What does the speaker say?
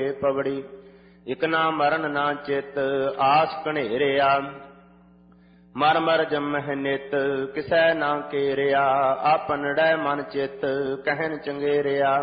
ਪਵੜੀ। ਇਕ ਨਾ ਮਰਨ ਨਾ ਚਿਤ ਆਸ ਘਨੇਰਿਆ, ਮਰ ਮਰ ਜੰਮਹਿ ਨਿਤ ਕਿਸੈ ਨਾ ਕੇਰਿਆ। ਆਪਨੜੈ ਮਨ ਚਿਤ ਕਹਿਨ ਚੰਗੇਰਿਆ,